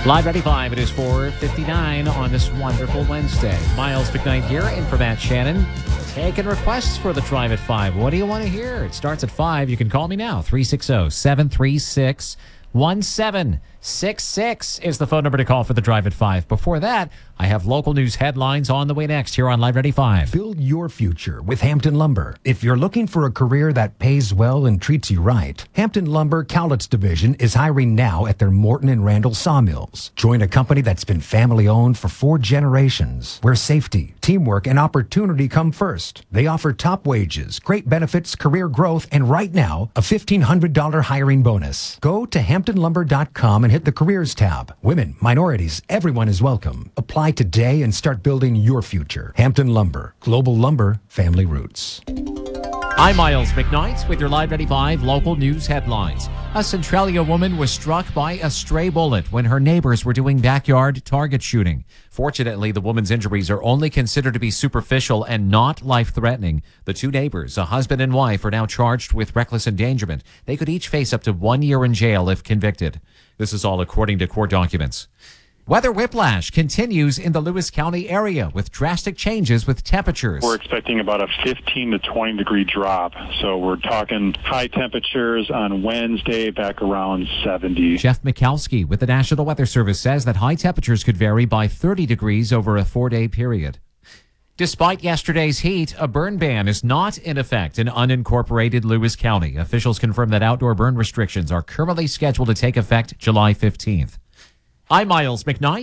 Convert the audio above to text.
Live 95, it is 4:59 on this wonderful Wednesday. Miles McKnight here, in for Matt Shannon. Taking requests for the Drive at 5. What do you want to hear? It starts at 5. You can call me now. 360-736-1766 is the phone number to call for the Drive at 5. Before that, I have local news headlines on the way next here on Live 95. Build your future with Hampton Lumber. If you're looking for a career that pays well and treats you right, Hampton Lumber Cowlitz Division is hiring now at their Morton and Randall sawmills. Join a company that's been family-owned for 4 generations, where safety, teamwork, and opportunity come first. They offer top wages, great benefits, career growth, and right now, a $1,500 hiring bonus. Go to HamptonLumber.com and hit the Careers tab. Women, minorities, everyone is welcome. Apply today and start building your future. Hampton Lumber, global lumber, family roots. I'm Miles McKnight with your Live 95 local news headlines. A Centralia woman was struck by a stray bullet when her neighbors were doing backyard target shooting. Fortunately, the woman's injuries are only considered to be superficial and not life-threatening. The 2 neighbors, a husband and wife, are now charged with reckless endangerment. They could each face up to 1 year in jail if convicted. This is all according to court documents. Weather whiplash continues in the Lewis County area with drastic changes with temperatures. We're expecting about a 15 to 20 degree drop. So we're talking high temperatures on Wednesday back around 70. Jeff Mikowski with the National Weather Service says that high temperatures could vary by 30 degrees over a 4-day period. Despite yesterday's heat, a burn ban is not in effect in unincorporated Lewis County. Officials confirm that outdoor burn restrictions are currently scheduled to take effect July 15th. I'm Miles McKnight.